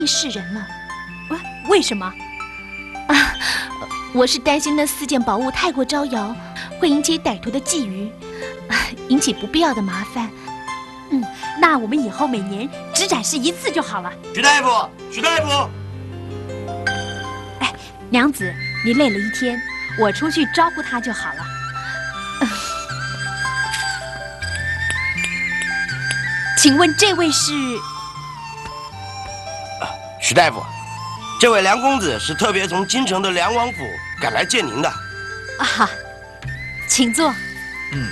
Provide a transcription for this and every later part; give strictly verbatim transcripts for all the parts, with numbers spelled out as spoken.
世人了。 为为什么？ 啊，我是担心那四件宝物太过招摇，会引起歹徒的觊觎，啊，引起不必要的麻烦。 嗯，那我们以后每年只展示一次就好了。 徐大夫，徐大夫， 哎，娘子，你累了一天，我出去招呼他就好了。嗯、请问这位是？ 徐大夫，这位梁公子是特别从京城的梁王府赶来见您的。 啊，请坐。 嗯。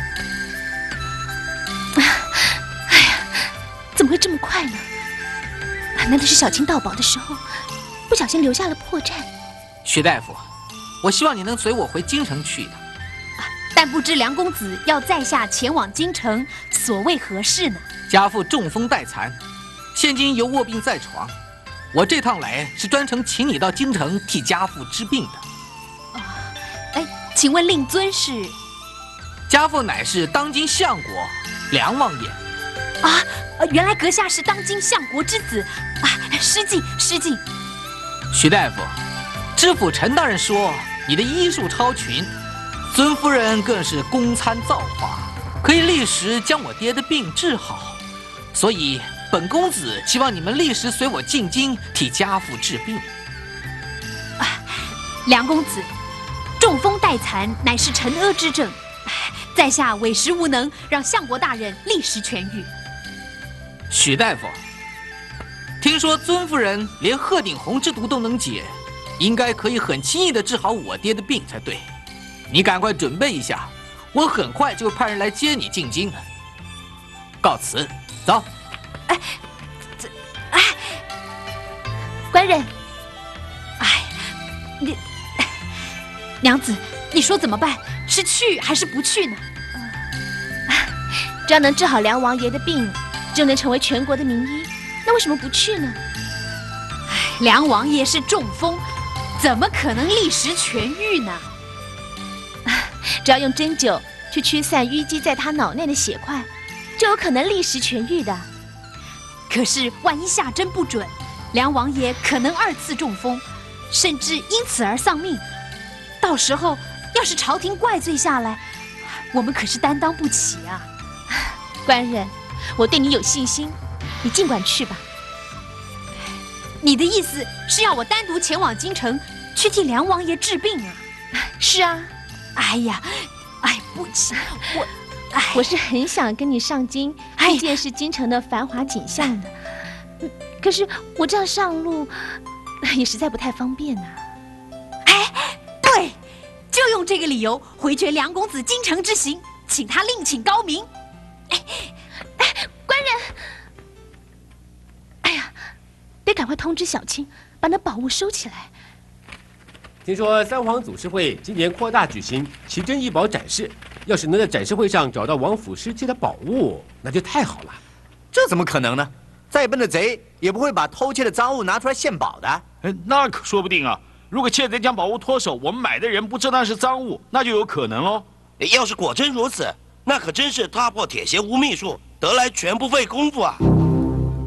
哎呀，怎么会这么快呢？难道是小青盗宝的时候不小心留下了破绽？ 徐大夫，我希望你能随我回京城去的。 但不知梁公子要在下前往京城，所谓何事呢？ 家父中风待残，现今犹卧病在床。我这趟来是专程请你到京城替家父治病的。 啊，哎，请问令尊是？ 家父乃是当今相国梁王爷。 啊，原来阁下是当今相国之子啊！失敬失敬。 徐大夫，知府陈大人说你的医术超群，尊夫人更是功参造化，可以立时将我爹的病治好，所以本公子希望你们立时随我进京替家父治病。 啊，梁公子，中风待残乃是沉阿之症，在下委实无能，让相国大人立时痊愈。 许大夫，听说尊夫人连鹤顶红之毒都能解，应该可以很轻易地治好我爹的病才对。你赶快准备一下，我很快就派人来接你进京。告辞，走。 哎，这，哎， 官人， 哎，你，娘子，你说怎么办？是去还是不去呢？ 呃、只要能治好梁王爷的病，就能成为全国的名医。那为什么不去呢？ 哎，梁王爷是中风，怎么可能立时痊愈呢？ 只要用针灸去驱散淤积在他脑内的血块，就有可能立时痊愈的。 可是万一下针不准，梁王爷可能二次中风，甚至因此而丧命。到时候要是朝廷怪罪下来，我们可是担当不起啊！ 官人，我对你有信心，你尽管去吧。 你的意思是要我单独前往京城去替梁王爷治病啊？ 是啊。 哎呀，哎，不行，我， 哎，我是很想跟你上京去见识京城的繁华景象的，哎，可是我这样上路也实在不太方便呐。 哎，对，就用这个理由回绝梁公子京城之行，请他另请高明。 哎，哎，官人，哎呀，得赶快通知小青，把那宝物收起来。 听说三皇祖师会今年扩大举行奇珍异宝展示，要是能在展示会上找到王府失窃的宝物，那就太好了。 这怎么可能呢？再笨的贼也不会把偷窃的赃物拿出来献宝的。 哎，那可说不定啊！如果窃贼将宝物脱手，我们买的人不知道是赃物，那就有可能喽。 要是果真如此，那可真是踏破铁鞋无觅处，得来全不费工夫啊！